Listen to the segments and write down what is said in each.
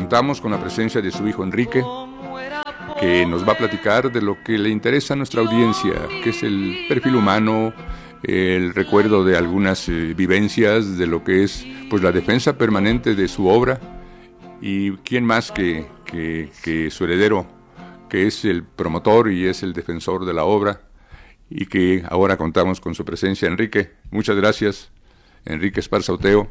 contamos con la presencia de su hijo Enrique, que nos va a platicar de lo que le interesa a nuestra audiencia, que es el perfil humano, el recuerdo de algunas vivencias, de lo que es pues la defensa permanente de su obra, y quién más que su heredero, que es el promotor y es el defensor de la obra, y que ahora contamos con su presencia. Enrique, muchas gracias, Enrique Esparza Oteo,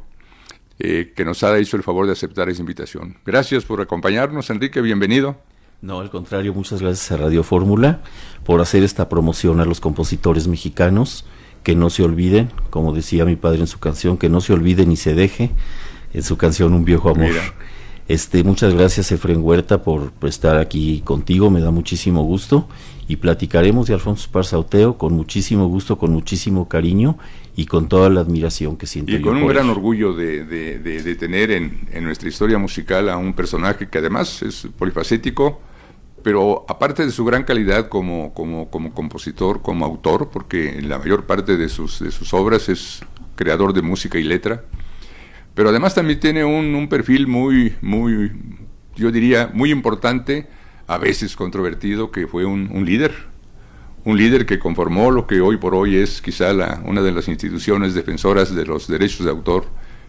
que nos ha hecho el favor de aceptar esa invitación. Gracias por acompañarnos, Enrique, bienvenido. No, al contrario, muchas gracias a Radio Fórmula por hacer esta promoción a los compositores mexicanos, que no se olviden, como decía mi padre en su canción, que no se olvide ni se deje, en su canción Un viejo amor. Mira. Muchas gracias, Efren Huerta, por estar aquí contigo, me da muchísimo gusto, y platicaremos de Alfonso Esparza Oteo con muchísimo gusto, con muchísimo cariño y con toda la admiración que siento. Y con un gran orgullo de tener en nuestra historia musical a un personaje que además es polifacético, pero aparte de su gran calidad como compositor, como autor, porque en la mayor parte de sus obras es creador de música y letra, pero además también tiene un perfil muy, yo diría, muy importante, a veces controvertido, que fue un líder que conformó lo que hoy por hoy es quizá una de las instituciones defensoras de los derechos de autor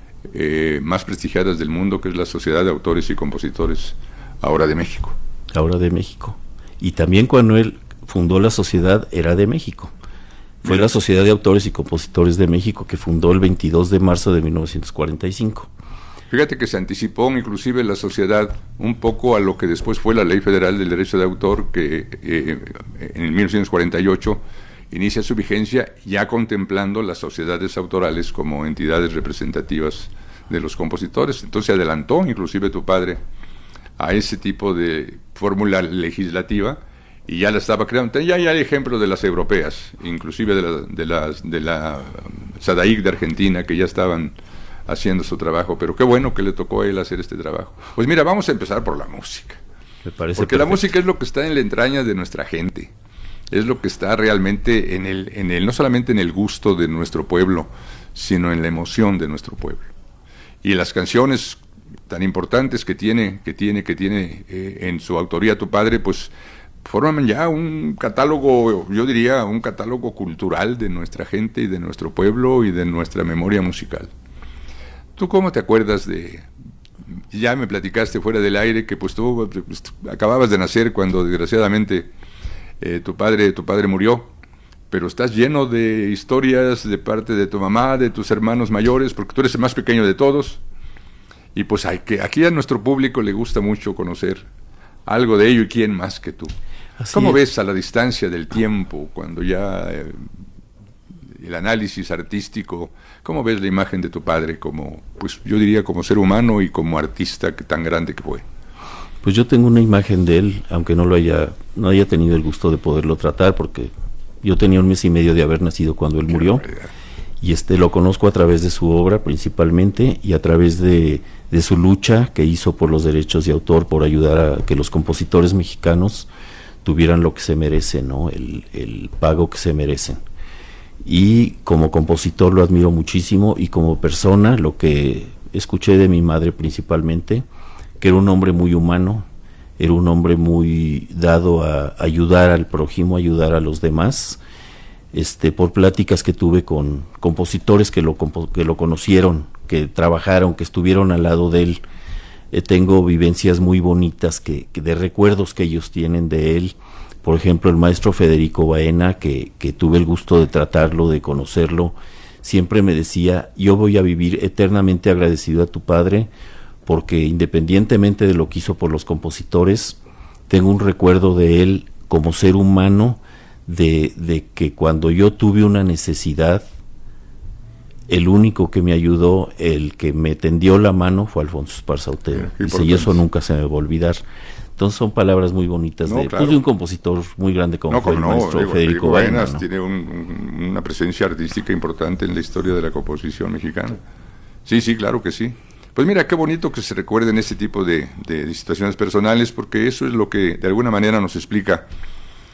más prestigiadas del mundo, que es la Sociedad de Autores y Compositores ahora de México. Ahora de México. Y también cuando él fundó la sociedad era de México. Fue la Sociedad de Autores y Compositores de México, que fundó el 22 de marzo de 1945. Fíjate que se anticipó inclusive la sociedad un poco a lo que después fue la Ley Federal del Derecho de Autor, que en 1948 inicia su vigencia, ya contemplando las sociedades autorales como entidades representativas de los compositores. Entonces se adelantó inclusive tu padre a ese tipo de fórmula legislativa, y ya la estaba creando. Ya hay ejemplos de las europeas, inclusive de la SADAIC de Argentina, que ya estaban haciendo su trabajo, pero qué bueno que le tocó a él hacer este trabajo. Pues mira, vamos a empezar por la música. Me parece porque perfecto. La música es lo que está en la entraña de nuestra gente, es lo que está realmente no solamente en el gusto de nuestro pueblo, sino en la emoción de nuestro pueblo. Y las canciones tan importantes que tiene en su autoría tu padre, pues forman ya un catálogo, yo diría, un catálogo cultural de nuestra gente y de nuestro pueblo y de nuestra memoria musical. ¿Tú cómo te acuerdas ya me platicaste fuera del aire que pues tú acababas de nacer cuando desgraciadamente tu padre murió, pero estás lleno de historias de parte de tu mamá, de tus hermanos mayores, porque tú eres el más pequeño de todos, y pues aquí a nuestro público le gusta mucho conocer algo de ello, y quién más que tú. ¿Cómo ves a la distancia del tiempo, cuando ya el análisis artístico, cómo ves la imagen de tu padre como, pues yo diría, como ser humano y como artista tan grande que fue? Pues yo tengo una imagen de él, aunque no haya tenido el gusto de poderlo tratar, porque yo tenía 1 mes y medio de haber nacido cuando él murió, y lo conozco a través de su obra principalmente, y a través de su lucha que hizo por los derechos de autor, por ayudar a que los compositores mexicanos tuvieran lo que se merecen, ¿no? El pago que se merecen. Y como compositor lo admiro muchísimo, y como persona, lo que escuché de mi madre principalmente, que era un hombre muy humano, era un hombre muy dado a ayudar al prójimo, ayudar a los demás, por pláticas que tuve con compositores que lo conocieron, que trabajaron, que estuvieron al lado de él. Tengo vivencias muy bonitas de recuerdos que ellos tienen de él. Por ejemplo, el maestro Federico Baena, que tuve el gusto de tratarlo, de conocerlo, siempre me decía: yo voy a vivir eternamente agradecido a tu padre, porque independientemente de lo que hizo por los compositores, tengo un recuerdo de él como ser humano, de que cuando yo tuve una necesidad, el único que me ayudó, el que me tendió la mano, fue Alfonso Esparza Oteo. Y eso nunca se me va a olvidar. Entonces son palabras muy bonitas de un compositor muy grande como fue el maestro Federico Baena, ¿no? Tiene una presencia artística importante en la historia de la composición mexicana. Sí, claro que sí. Pues mira, qué bonito que se recuerden ese tipo de situaciones personales, porque eso es lo que de alguna manera nos explica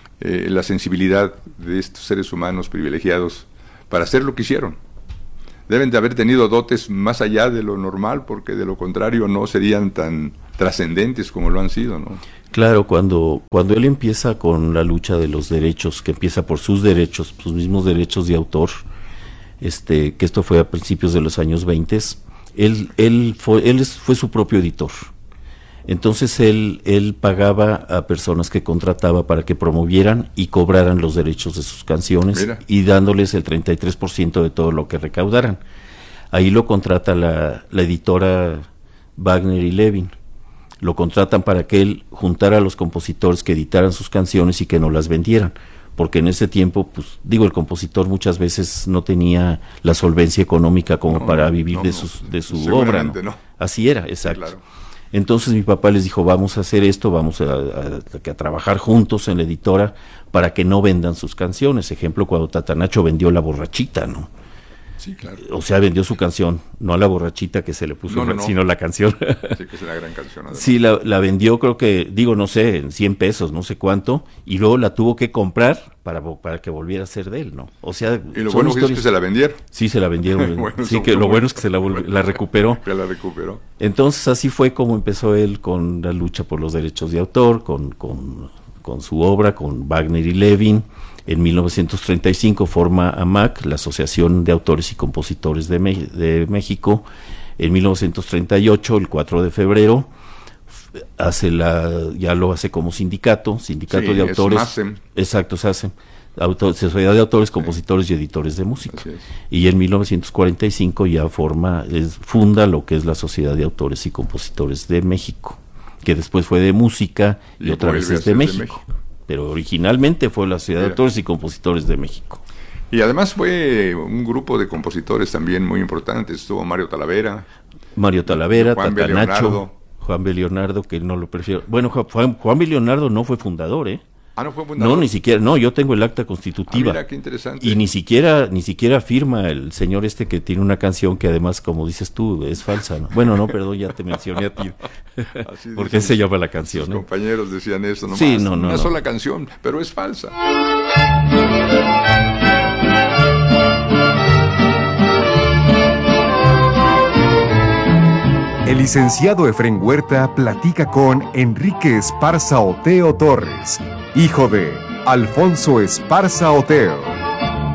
la sensibilidad de estos seres humanos privilegiados para hacer lo que hicieron. deben de haber tenido dotes más allá de lo normal, porque de lo contrario no serían tan trascendentes como lo han sido, ¿no? Claro, cuando él empieza con la lucha de los derechos, que empieza por sus derechos, sus mismos derechos de autor, que esto fue a principios de los años 20, él fue su propio editor. Entonces él pagaba a personas que contrataba para que promovieran y cobraran los derechos de sus canciones. Mira. Y dándoles el 33% de todo lo que recaudaran. Ahí lo contrata la editora Wagner y Levin. Lo contratan para que él juntara a los compositores que editaran sus canciones y que no las vendieran, porque en ese tiempo, pues el compositor muchas veces no tenía la solvencia económica como para vivir de su obra, ¿no? No. Así era, exacto. Sí, claro. Entonces mi papá les dijo, vamos a hacer esto, vamos a trabajar juntos en la editora para que no vendan sus canciones. Ejemplo, cuando Tatanacho vendió La Borrachita, ¿no? Sí, claro. O sea, vendió su canción, no a la borrachita que se le puso, sino la canción. Sí, que es una gran canción. Además. Sí, la vendió, creo que, no sé, en 100 pesos, no sé cuánto, y luego la tuvo que comprar para que volviera a ser de él, ¿no? O sea, y lo bueno es que se la vendieron. Sí, se la vendieron. Bueno, sí, que lo bueno es que la recuperó. Que la recuperó. Entonces, así fue como empezó él con la lucha por los derechos de autor, con su obra, con Wagner y Levin. En 1935 forma AMAC, la Asociación de Autores y Compositores de México. En 1938, el 4 de febrero, ya lo hace como sindicato de autores. SACEM. Exacto, SACEM. Sociedad de Autores, Compositores y Editores de Música. Y en 1945 ya funda lo que es la Sociedad de Autores y Compositores de México, que después fue de Música y otra vez es de México. Pero originalmente fue la Sociedad de Autores y Compositores de México. Y además fue un grupo de compositores también muy importantes. Estuvo Mario Talavera, Tatanacho, Juan B. Leonardo, que no lo prefiero. Bueno, Juan B. Leonardo no fue fundador, ¿eh? Ah, no fue fundador. No, ni siquiera, yo tengo el acta constitutiva. Mira, qué interesante. Y ni siquiera firma el señor que tiene una canción que además, como dices tú, es falsa, ¿no? Bueno, no, perdón, ya te mencioné a ti. Porque se llama la canción, ¿no? Sus compañeros decían eso, nomás. Sí, una sola canción, pero es falsa. El licenciado Efrén Huerta platica con Enrique Esparza Oteo Torres, hijo de Alfonso Esparza Oteo.